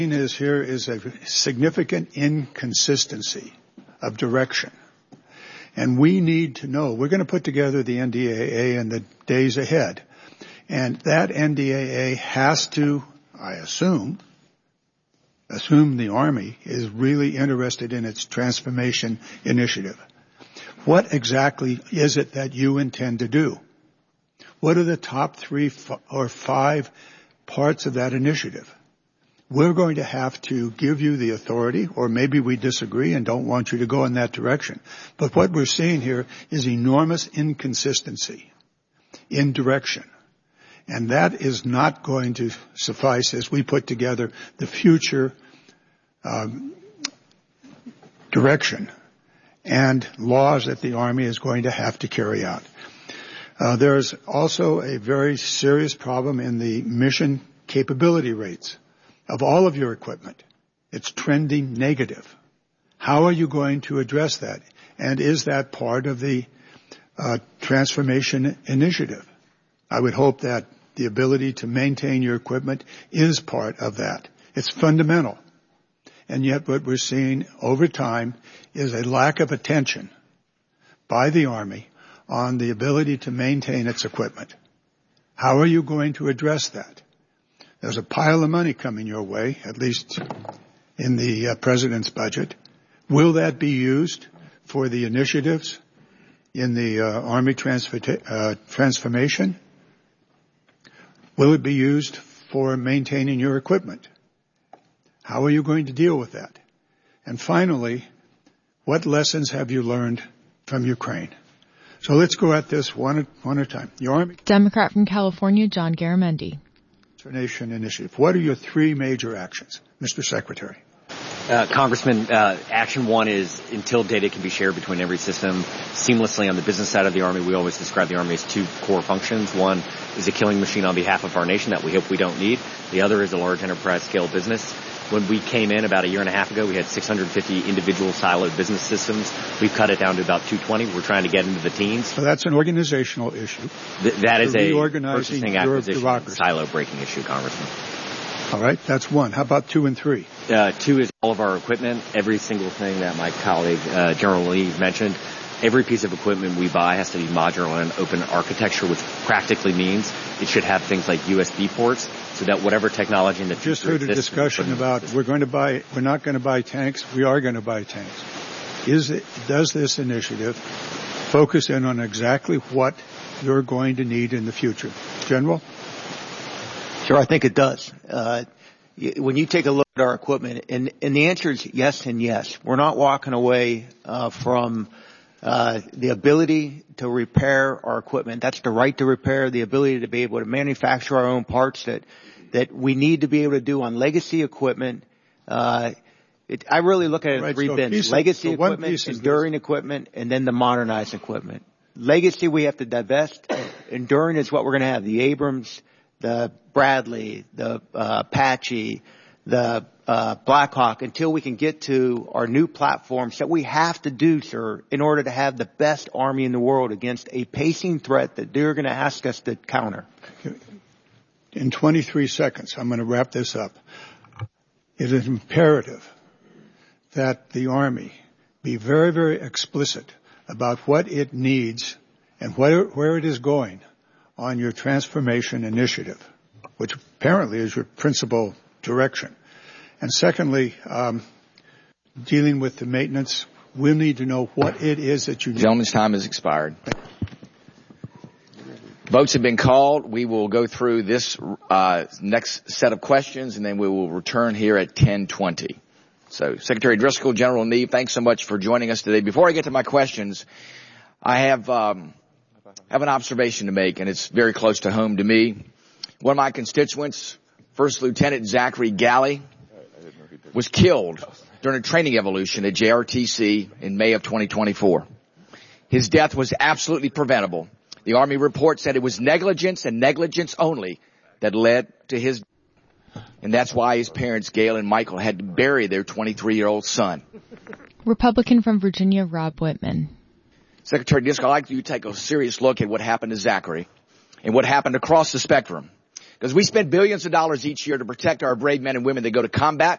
Here is a significant inconsistency of direction. And we need to know, we're going to put together the NDAA in the days ahead. And that NDAA has to, I assume the Army is really interested in its transformation initiative. What exactly is it that you intend to do? What are the top 3 or 5 parts of that initiative? We're going to have to give you the authority, or maybe we disagree and don't want you to go in that direction. But what we're seeing here is enormous inconsistency in direction. And that is not going to suffice as we put together the future direction and laws that the Army is going to have to carry out. There's also a very serious problem in the mission capability rates of all of your equipment. It's trending negative. How are you going to address that? And is that part of the transformation initiative? I would hope that the ability to maintain your equipment is part of that. It's fundamental. And yet what we're seeing over time is a lack of attention by the Army on the ability to maintain its equipment. How are you going to address that? There's a pile of money coming your way, at least in the President's budget. Will that be used for the initiatives in the Army transformation? Will it be used for maintaining your equipment? How are you going to deal with that? And finally, what lessons have you learned from Ukraine? So let's go at this one at a time. The Army Democrat from California, John Garamendi. Transformation Initiative. What are your 3 major actions, Mr. Secretary? Congressman, action 1 is until data can be shared between every system seamlessly on the business side of the Army. We always describe the Army as 2 core functions. One is a killing machine on behalf of our nation that we hope we don't need. The other is a large enterprise scale business. When we came in about a year and a half ago, we had 650 individual siloed business systems. We've cut it down to about 220. We're trying to get into the teens. So that's an organizational issue. That is a purchasing acquisition silo breaking issue, Congressman. All right, that's 1. How about 2 and 3? 2 is all of our equipment. Every single thing that my colleague, General Lee, mentioned. Every piece of equipment we buy has to be modular and open architecture, which practically means it should have things like USB ports, so that whatever technology in the future just heard a discussion about we're not going to buy tanks. We are going to buy tanks. Does this initiative focus in on exactly what you're going to need in the future, General? Sure, I think it does. When you take a look at our equipment, and the answer is yes and yes. We're not walking away from the ability to repair our equipment. That's the right to repair, the ability to be able to manufacture our own parts that we need to be able to do on legacy equipment. I really look at it in 3 bins. Legacy equipment, enduring equipment, and then the modernized equipment. Legacy we have to divest. Enduring is what we're going to have. The Abrams, the Bradley, the Apache, the Blackhawk, until we can get to our new platforms that we have to do, sir, in order to have the best Army in the world against a pacing threat that they're going to ask us to counter. In 23 seconds, I'm going to wrap this up. It is imperative that the Army be very, very explicit about what it needs and where it is going on your transformation initiative, which apparently is your principal direction. And secondly, dealing with the maintenance, we'll need to know what it is that you need. Gentleman's time has expired. Votes have been called. We will go through this next set of questions, and then we will return here at 10:20. So, Secretary Driscoll, General Neve, thanks so much for joining us today. Before I get to my questions, I have an observation to make, and it's very close to home to me. One of my constituents, First Lieutenant Zachary Galley, was killed during a training evolution at JRTC in May of 2024. His death was absolutely preventable. The Army report said it was negligence and negligence only that led to his death. And that's why his parents, Gail and Michael, had to bury their 23-year-old son. Republican from Virginia, Rob Whitman. Secretary Driscoll, I'd like you to take a serious look at what happened to Zachary and what happened across the spectrum. Because we spend billions of dollars each year to protect our brave men and women that go to combat.